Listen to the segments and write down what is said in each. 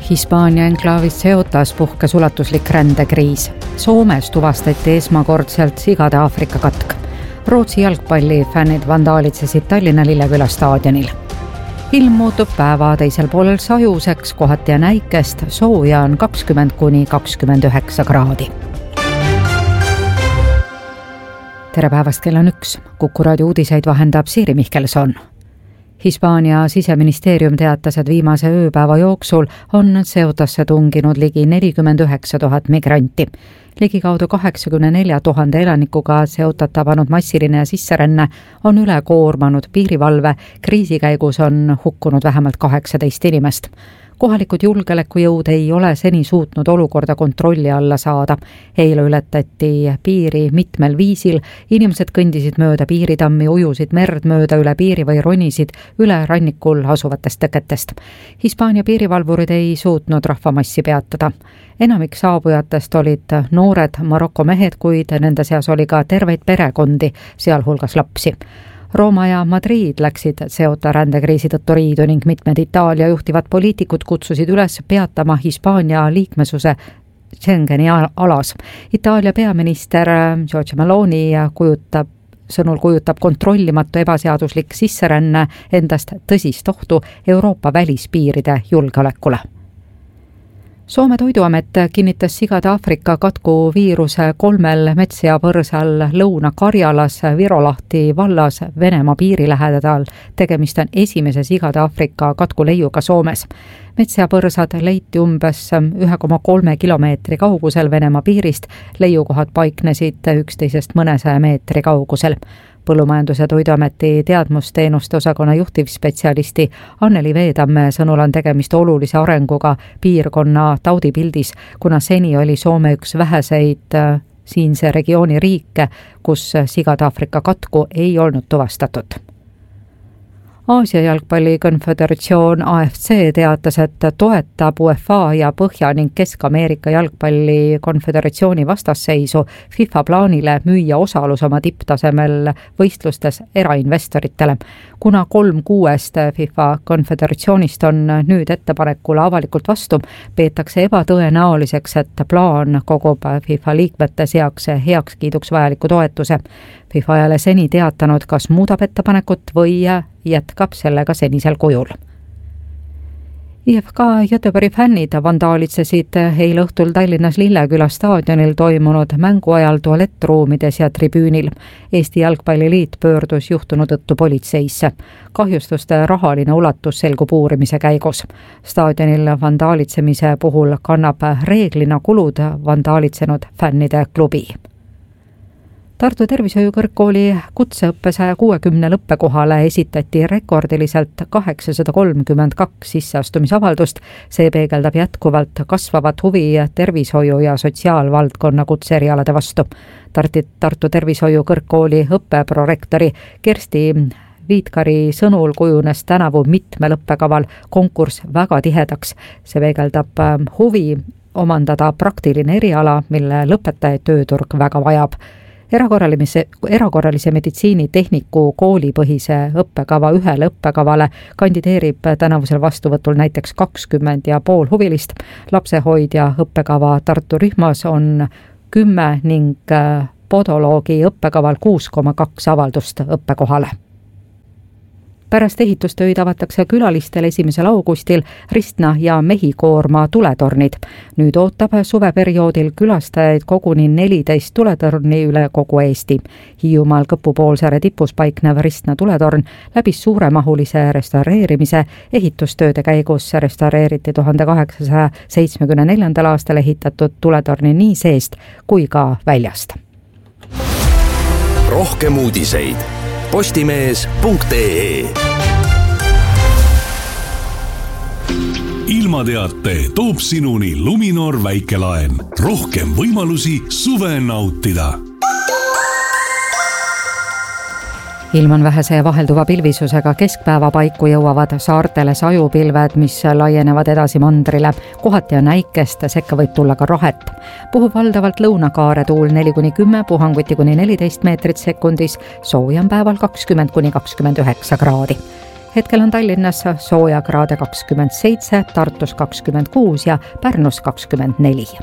Hispaania enklaavis Ceutas puhkes ulatuslik rändekriis. Soomes tuvastati esmakordselt sigade Aafrika katk. Rootsi jalgpallifännid vandaalitsesid Tallinna Lilleküla staadionil. Ilm muutub päeva teisel poolel sajuseks, kohati ja näikest, sooja on 20–29 kraadi. Tere päevast, kell on 1. Kuku raadio uudiseid vahendab Siiri Mihkelson. Hispaania siseministeerium teatas, et viimase ööpäeva jooksul on Ceutasse tunginud ligi 49 000 migranti. Ligikaudu 84 000 elanikuga Ceutat tabanud massiline sisseränne on üle koormanud piirivalve. Kriisi käigus on hukkunud vähemalt 18 inimest. Kohalikud julgeolekujõud ei ole seni suutnud olukorda kontrolli alla saada. Eile ületati piiri mitmel viisil. Inimesed kõndisid mööda piiritammi, ujusid merd mööda üle piiri või ronisid üle rannikul asuvatest tõketest. Hispaania piirivalvurid ei suutnud rahvamassi peatada. Enamik saabujatest olid noored Maroko mehed, kuid nende seas oli ka terveid perekondi, sealhulgas lapsi. Rooma ja Madrid läksid Ceuta rändekriisi tõttu riidu ning mitmed Itaalia juhtivad poliitikud kutsusid üles peatama Hispaania liikmesuse Schengeni alas. Itaalia peaminister Giorgia Meloni kujutab kontrollimatu ebaseaduslik sisseränne endast tõsist ohtu Euroopa välispiiride julgeolekule. Soome toiduamet kinnitas sigade Aafrika katku viiruse 3 metssea-põrsal Lõuna-Karjalas Virolahti vallas Venemaa piiri lähedal. Tegemist on esimese sigade Aafrika katkuleiuga Soomes. Metssea-põrsad leiti umbes 1,3 kilomeetri kaugusel Venemaa piirist. Leiukohad paiknesid üksteisest mõnesaja meetri kaugusel. Põllumajandus- ja toiduameti teadmusteenuste osakonna juhtivspetsialisti Anneli Veetamme sõnul on tegemist olulise arenguga piirkonna taudipildis, kuna seni oli Soome üks väheseid siinse regiooni riike, kus sigade Aafrika katku ei olnud tuvastatud. Aasia jalgpalli konföderatsioon AFC teatas, et toetab UEFA ja Põhja- ning Kesk-Ameerika jalgpalli konföderatsiooni vastasseisu FIFA plaanile müüa osalus oma tipptasemel võistlustes erainvestoritele. Kuna 3/6 FIFA konföderatsioonist on nüüd ettepanekule avalikult vastu, peetakse ebatõenäoliseks, et plaan kogub FIFA liikmete seaks heakskiiduks vajaliku toetuse. FIFA ei ole seni teatanud, kas muudab ettepanekut või jätkab sellega senisel kujul. IFK Göteborgi fännid vandaalitsesid eile õhtul Tallinnas Lilleküla staadionil toimunud mängu ajal tualettruumides ja tribüünil. Eesti Jalgpalliliit pöördus juhtunu tõttu politseisse. Kahjustuste rahaline ulatus selgub uurimise käigus. Staadionil vandaalitsemise puhul kannab reeglina kulud vandaalitsenud fännide klubi. Tartu Tervishoiukõrgkooli kutseõppe 160 õppekohale esitati rekordiliselt 832 sisseastumisavaldust. See peegeldab jätkuvalt kasvavat huvi tervishoiu- ja sotsiaalvaldkonna kutseerialade vastu. Tartu Tervishoiukõrgkooli õppeprorektori Kersti Viitkari sõnul kujunes tänavu mitmel õppekaval konkurss väga tihedaks. See peegeldab huvi omandada praktiline eriala, mille lõpetajaid tööturg väga vajab. Erakorralise meditsiini tehniku koolipõhise õppekava ühele õppekavale kandideerib tänavusel vastuvõtul näiteks 20,5 huvilist. Lapsehoidja õppekava Tartu rühmas on 10 ning podoloogi õppekaval 6,2 avaldust õppekohale. Pärast ehitustöid avatakse külalistele 1. augustil Ristna ja Mehikoorma tuletornid. Nüüd ootab suveperioodil külastajaid koguni 14 tuletorni üle kogu Eesti. Hiiumaal Kõpupoolsaare tipus paiknev Ristna tuletorn läbis suuremahulise restaureerimise. Ehitustööde käigus restaureeriti 1874. aastal ehitatud tuletorni nii seest kui ka väljast. Rohkem uudiseid postimees.ee. Ilmateate toob sinuni Luminor väikelaen. Rohkem võimalusi suve nautida. Ilm on vähese ja vahelduva pilvisusega. Keskpäeva paiku jõuavad saartele sajupilved, mis laienevad edasi mandrile. Kohati on näikest, sekka võib tulla ka rahet. Puhub valdavalt lõunakaare tuul 4–10, puhanguti kuni 14 meetrit sekundis. Sooja on päeval 20–29 kraadi. hetkel on Tallinnas soojakraade 27, Tartus 26 ja Pärnus 24.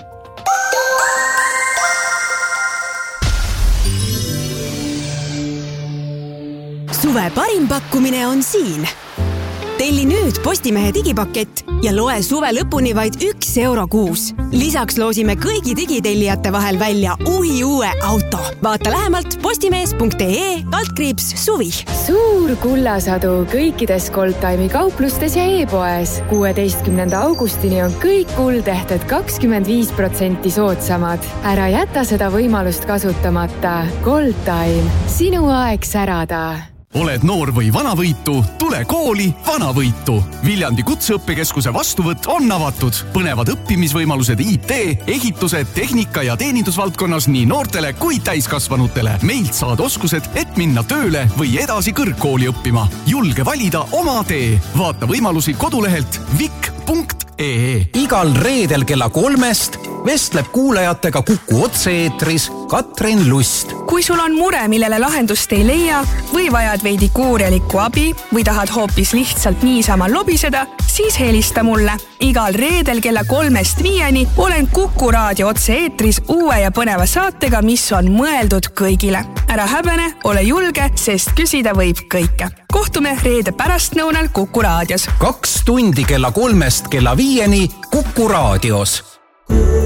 Suve parim pakkumine on siin. Telli nüüd Postimehe digipakett ja loe suve lõpuni vaid €1 kuus. Lisaks loosime kõigi digitellijate vahel välja uue auto. Vaata lähemalt postimees.ee/suvi. Suur kullasadu kõikides Goldtime'i kauplustes ja e-poes. 16. augustini on kõik kuldehted 25% soodsamad. Ära jäta seda võimalust kasutamata. Goldtime. Sinu aeg särada. Oled noor või vanavõitu, tule kooli Vanavõitu. Viljandi kutseõppekeskuse vastuvõtt on avatud. Põnevad õppimisvõimalused IT, ehituse, tehnika ja teenindusvaldkonnas nii noortele kui täiskasvanutele. Meilt saad oskused, et minna tööle või edasi kõrgkooli õppima. Julge valida oma tee. Vaata võimalusi kodulehelt vik.ee. Igal reedel kella 3 vestleb kuulajatega Kuku otse-eetris Katrin Lust. Kui sul on mure, millele lahendust ei leia või vajad veidi kuurjalikku abi või tahad hoopis lihtsalt niisama lobiseda, siis helista mulle. Igal reedel kella 3-5 olen Kuku raadio otse-eetris uue ja põneva saatega, mis on mõeldud kõigile. Ära häbene, ole julge, sest küsida võib kõike. Kohtume reede pärastnõunal Kuku raadios. 2 tundi kella 3 kella 5 Kuku raadios.